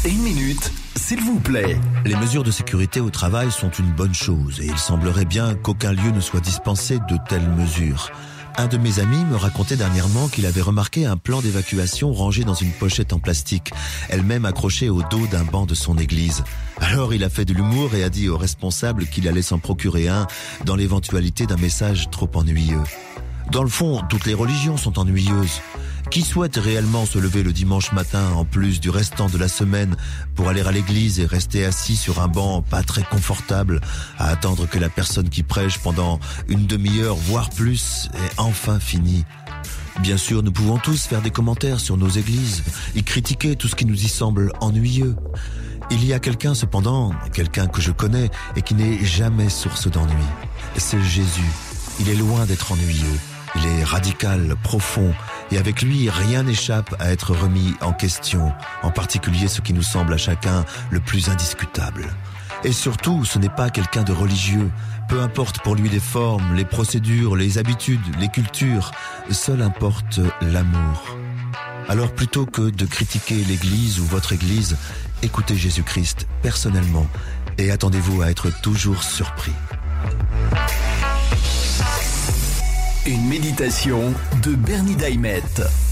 Une minute, s'il vous plaît. Les mesures de sécurité au travail sont une bonne chose et il semblerait bien qu'aucun lieu ne soit dispensé de telles mesures. Un de mes amis me racontait dernièrement qu'il avait remarqué un plan d'évacuation rangé dans une pochette en plastique, elle-même accrochée au dos d'un banc de son église. Alors il a fait de l'humour et a dit aux responsables qu'il allait s'en procurer un dans l'éventualité d'un message trop ennuyeux. Dans le fond, toutes les religions sont ennuyeuses. Qui souhaite réellement se lever le dimanche matin en plus du restant de la semaine pour aller à l'église et rester assis sur un banc pas très confortable à attendre que la personne qui prêche pendant une demi-heure voire plus ait enfin fini? Bien sûr, nous pouvons tous faire des commentaires sur nos églises et critiquer tout ce qui nous y semble ennuyeux. Il y a quelqu'un cependant, quelqu'un que je connais et qui n'est jamais source d'ennui. C'est Jésus. Il est loin d'être ennuyeux. Il est radical, profond, et avec lui, rien n'échappe à être remis en question, en particulier ce qui nous semble à chacun le plus indiscutable. Et surtout, ce n'est pas quelqu'un de religieux. Peu importe pour lui les formes, les procédures, les habitudes, les cultures, seul importe l'amour. Alors plutôt que de critiquer l'Église ou votre Église, écoutez Jésus-Christ personnellement et attendez-vous à être toujours surpris. Une méditation de Bernie Daimet.